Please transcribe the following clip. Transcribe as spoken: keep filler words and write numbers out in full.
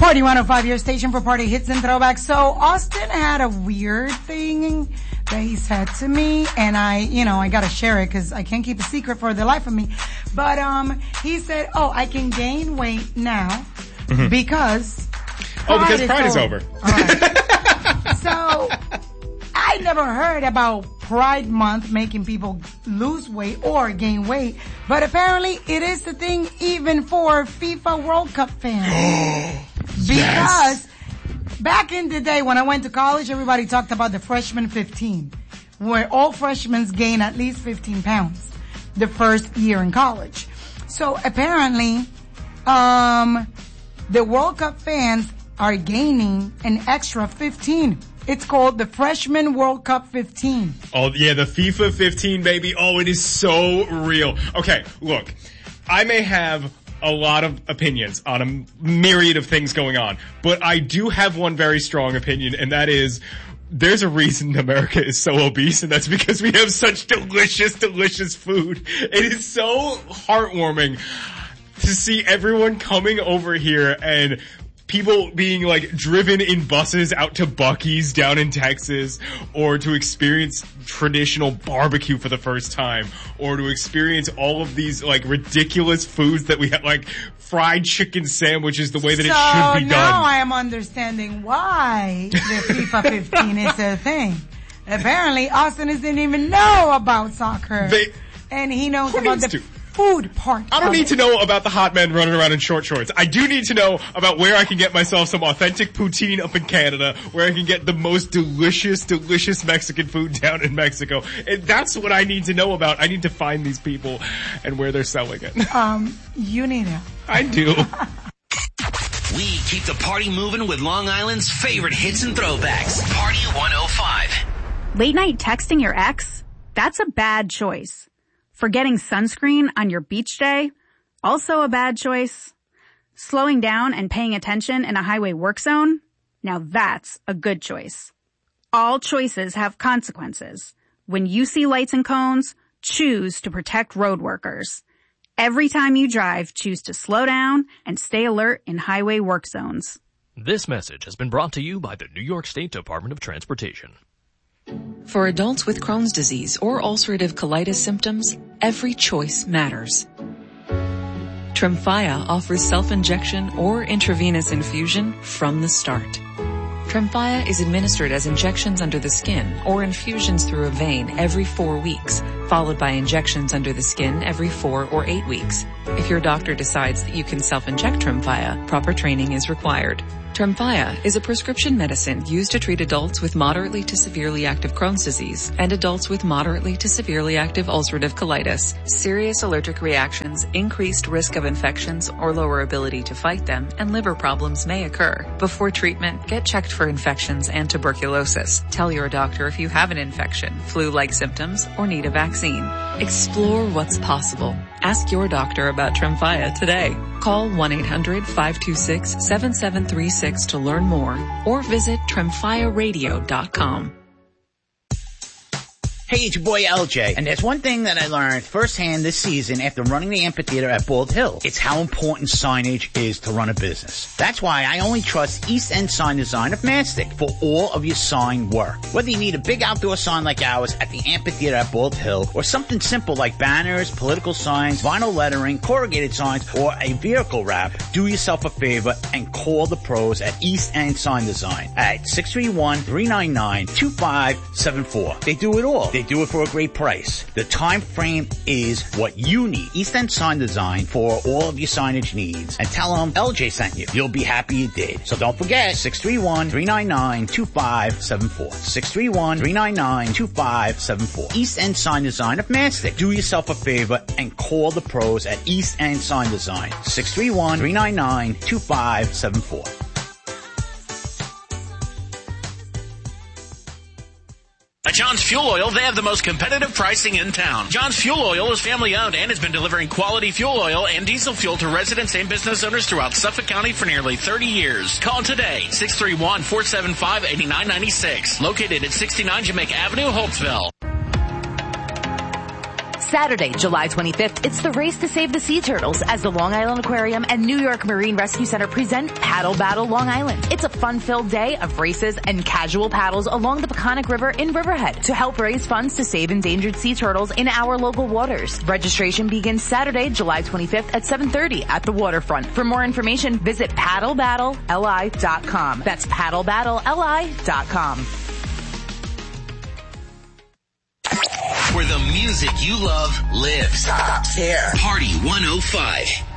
Party one oh five, your station for party hits and throwbacks. So Austin had a weird thing that he said to me, and I, you know, I gotta share it because I can't keep a secret for the life of me. But um, he said, "Oh, I can gain weight now mm-hmm. because oh, because is Pride is over." over. All right. So I never heard about Pride Month making people lose weight or gain weight, but apparently it is the thing even for FIFA World Cup fans. Because yes. back in the day when I went to college, everybody talked about the freshman fifteen, where all freshmen gain at least fifteen pounds the first year in college. So apparently, um, the World Cup fans are gaining an extra fifteen. It's called the Freshman World Cup fifteen. Oh, yeah, the FIFA fifteen, baby. Oh, it is so real. Okay, look, I may have a lot of opinions on a myriad of things going on, but I do have one very strong opinion, and that is there's a reason America is so obese, and that's because we have such delicious, delicious food. It is so heartwarming to see everyone coming over here and people being like driven in buses out to Buc-ee's down in Texas, or to experience traditional barbecue for the first time, or to experience all of these like ridiculous foods that we have, like fried chicken sandwiches, the way that so it should be done. So now I am understanding why the FIFA fifteen is a thing. Apparently Austin didn't even know about soccer. They, and he knows about the to? food part. I don't need to know about the hot men running around in short shorts. I do need to know about where I can get myself some authentic poutine up in Canada, where I can get the most delicious, delicious Mexican food down in Mexico. And that's what I need to know about. I need to find these people and where they're selling it. Um, you need help. I do. We keep the party moving with Long Island's favorite hits and throwbacks. Party one oh five. Late night texting your ex? That's a bad choice. Forgetting sunscreen on your beach day? Also a bad choice. Slowing down and paying attention in a highway work zone? Now that's a good choice. All choices have consequences. When you see lights and cones, choose to protect road workers. Every time you drive, choose to slow down and stay alert in highway work zones. This message has been brought to you by the New York State Department of Transportation. For adults with Crohn's disease or ulcerative colitis symptoms, every choice matters. Tremfya offers self-injection or intravenous infusion from the start. Tremfya is administered as injections under the skin or infusions through a vein every four weeks, followed by injections under the skin every four or eight weeks. If your doctor decides that you can self-inject Tremfya, proper training is required. Tremfya is a prescription medicine used to treat adults with moderately to severely active Crohn's disease and adults with moderately to severely active ulcerative colitis. Serious allergic reactions, increased risk of infections or lower ability to fight them, and liver problems may occur. Before treatment, get checked for infections and tuberculosis. Tell your doctor if you have an infection, flu-like symptoms, or need a vaccine. Explore what's possible. Ask your doctor about Tremfya today. Call one eight hundred five two six seven seven three six to learn more, or visit tremfya radio dot com. Hey, it's your boy L J, and there's one thing that I learned firsthand this season after running the amphitheater at Bald Hill. It's how important signage is to run a business. That's why I only trust East End Sign Design of Mastic for all of your sign work. Whether you need a big outdoor sign like ours at the amphitheater at Bald Hill, or something simple like banners, political signs, vinyl lettering, corrugated signs, or a vehicle wrap, do yourself a favor and call the pros at East End Sign Design at six three one, three nine nine, two five seven four. They do it all. They do it for a great price. The time frame is what you need. East End Sign Design for all of your signage needs. And tell them L J sent you. You'll be happy you did. So don't forget, six three one, three nine nine, two five seven four. six three one, three nine nine, two five seven four. East End Sign Design of Mastic. Do yourself a favor and call the pros at East End Sign Design. six three one, three nine nine, two five seven four. At John's Fuel Oil, they have the most competitive pricing in town. John's Fuel Oil is family owned and has been delivering quality fuel oil and diesel fuel to residents and business owners throughout Suffolk County for nearly thirty years. Call today, six three one, four seven five, eight nine nine six. Located at sixty-nine Jamaica Avenue, Holtsville. Saturday, July twenty-fifth, it's the race to save the sea turtles as the Long Island Aquarium and New York Marine Rescue Center present Paddle Battle Long Island. It's a fun-filled day of races and casual paddles along the Peconic River in Riverhead to help raise funds to save endangered sea turtles in our local waters. Registration begins Saturday, July twenty-fifth at seven thirty at the waterfront. For more information, visit paddle battle L I dot com. That's paddle battle L I dot com. Where the music you love lives. Here. Party one oh five.